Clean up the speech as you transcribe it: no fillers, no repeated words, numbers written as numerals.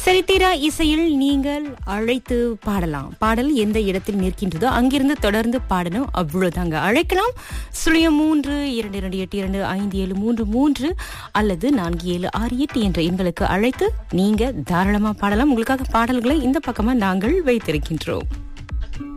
சரி, தீரா இசையில் நீங்கள் அழைத்து பாடலாம். பாடல் எந்த இடத்தில் நிற்கின்றதோ அங்கிருந்து தொடர்ந்து பாடணும், அவ்வளவுதாங்க. அழைக்கலாம் 0322282573 அல்லது 4768 என்ற எண்களுக்கு அழைத்து நீங்க தாராளமா பாடலாம். உங்களுக்காக பாடல்களை இந்த பக்கமா நாங்கள் வைத்திருக்கின்றோம்.